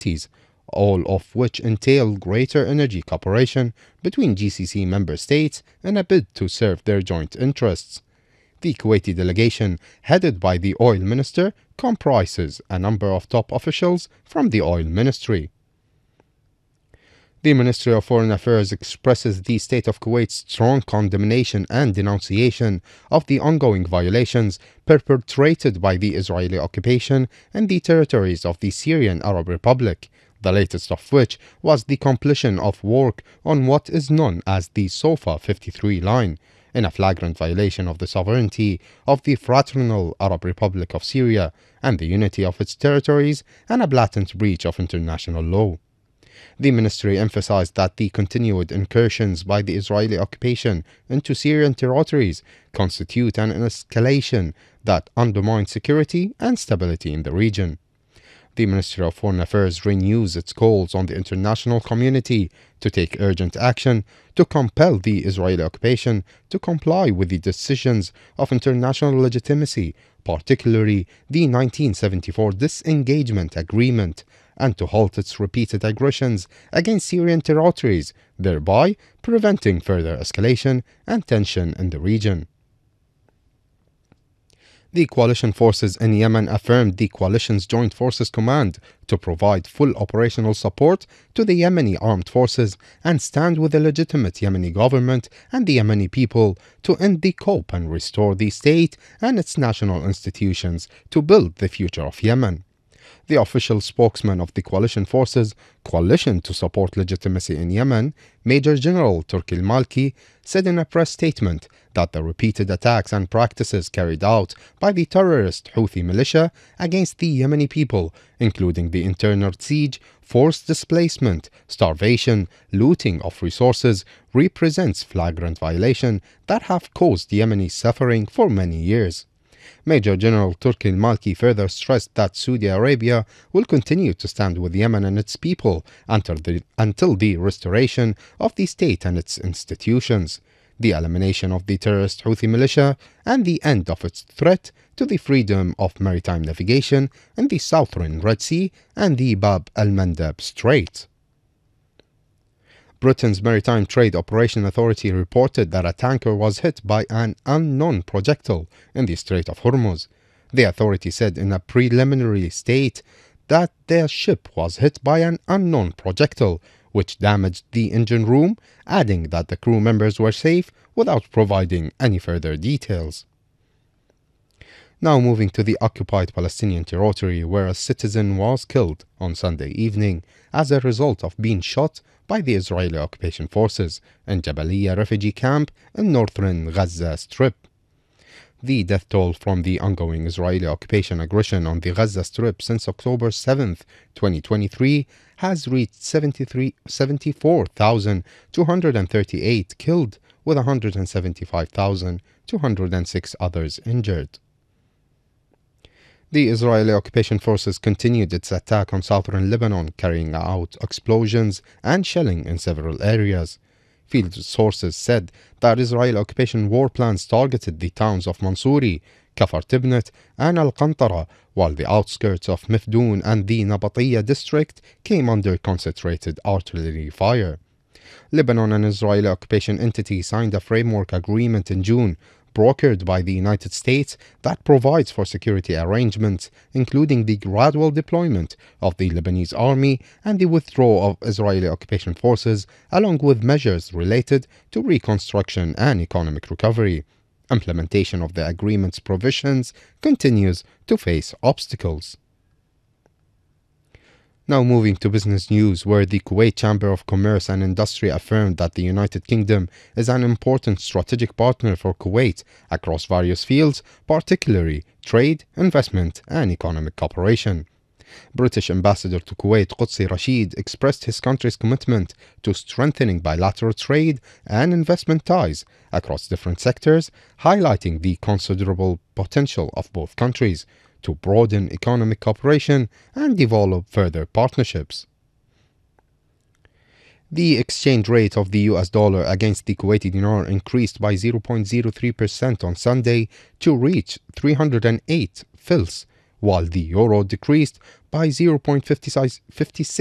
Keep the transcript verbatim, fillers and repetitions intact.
all of which entail greater energy cooperation between G C C member states in a bid to serve their joint interests. The Kuwaiti delegation, headed by the oil minister, comprises a number of top officials from the oil ministry. The Ministry of Foreign Affairs expresses the state of Kuwait's strong condemnation and denunciation of the ongoing violations perpetrated by the Israeli occupation in the territories of the Syrian Arab Republic, the latest of which was the completion of work on what is known as the SOFA fifty-three line, in a flagrant violation of the sovereignty of the Fraternal Arab Republic of Syria and the unity of its territories, and a blatant breach of international law. The ministry emphasized that the continued incursions by the Israeli occupation into Syrian territories constitute an escalation that undermines security and stability in the region. The Ministry of Foreign Affairs renews its calls on the international community to take urgent action to compel the Israeli occupation to comply with the decisions of international legitimacy, particularly the nineteen seventy-four Disengagement Agreement, and to halt its repeated aggressions against Syrian territories, thereby preventing further escalation and tension in the region. The coalition forces in Yemen affirmed the coalition's Joint Forces Command to provide full operational support to the Yemeni armed forces and stand with the legitimate Yemeni government and the Yemeni people to end the coup and restore the state and its national institutions to build the future of Yemen. The official spokesman of the coalition forces, Coalition to Support Legitimacy in Yemen, Major General Turki al-Malki, said in a press statement that the repeated attacks and practices carried out by the terrorist Houthi militia against the Yemeni people, including the internal siege, forced displacement, starvation, looting of resources, represents flagrant violation that have caused Yemeni suffering for many years. Major General Turki al-Malki further stressed that Saudi Arabia will continue to stand with Yemen and its people until the, until the restoration of the state and its institutions, the elimination of the terrorist Houthi militia, and the end of its threat to the freedom of maritime navigation in the southern Red Sea and the Bab al-Mandab Strait. Britain's Maritime Trade Operation Authority reported that a tanker was hit by an unknown projectile in the Strait of Hormuz. The authority said in a preliminary state that their ship was hit by an unknown projectile, which damaged the engine room, adding that the crew members were safe without providing any further details. Now moving to the occupied Palestinian territory, where a citizen was killed on Sunday evening as a result of being shot by the Israeli occupation forces in Jabaliyah refugee camp in northern Gaza Strip. The death toll from the ongoing Israeli occupation aggression on the Gaza Strip since October seventh, twenty twenty-three has reached seventy-four thousand two hundred thirty-eight killed, with one hundred seventy-five thousand two hundred six others injured. The Israeli occupation forces continued its attack on southern Lebanon, carrying out explosions and shelling in several areas. Field sources said that Israeli occupation warplanes targeted the towns of Mansouri, Kafar Tibnet, and Al-Qantara, while the outskirts of Mifdoun and the Nabatiyah district came under concentrated artillery fire. Lebanon and Israeli occupation entity signed a framework agreement in June, brokered by the United States, that provides for security arrangements, including the gradual deployment of the Lebanese army and the withdrawal of Israeli occupation forces, along with measures related to reconstruction and economic recovery. Implementation of the agreement's provisions continues to face obstacles. Now moving to business news, where the Kuwait Chamber of Commerce and Industry affirmed that the United Kingdom is an important strategic partner for Kuwait across various fields, particularly trade, investment, and economic cooperation. British Ambassador to Kuwait Qudsi Rashid expressed his country's commitment to strengthening bilateral trade and investment ties across different sectors, highlighting the considerable potential of both countries to broaden economic cooperation and develop further partnerships. The exchange rate of the U S dollar against the Kuwaiti dinar increased by zero point zero three percent on Sunday to reach three hundred eight fils, while the euro decreased by zero point five six